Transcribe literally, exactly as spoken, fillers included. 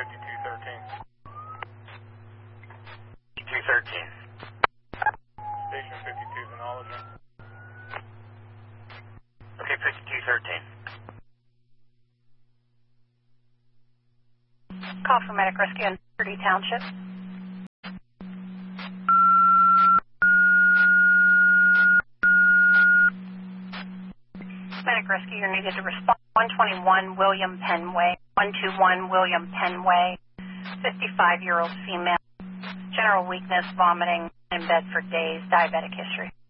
fifty-two thirteen. fifty-two thirteen. Station fifty-two is acknowledging. Okay, fifty-two thirteen. Call for medic rescue in Purdy Township. Medic rescue, you're needed to respond. one twenty-one William Penn Way. one twenty-one William Penn Way. fifty-five-year-old female. General weakness, vomiting, in bed for days, diabetic history.